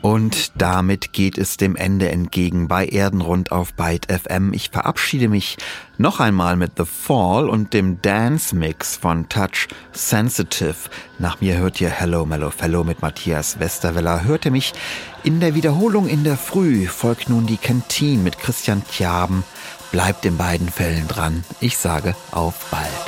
Und damit geht es dem Ende entgegen bei Erdenrund auf Byte FM. Ich verabschiede mich noch einmal mit The Fall und dem Dance-Mix von Touch Sensitive. Nach mir hört ihr Hello Mellow Fellow mit Matthias Westerweller. Hört ihr mich in der Wiederholung in der Früh, folgt nun die Kantine mit Christian Tjaben. Bleibt in beiden Fällen dran. Ich sage auf bald.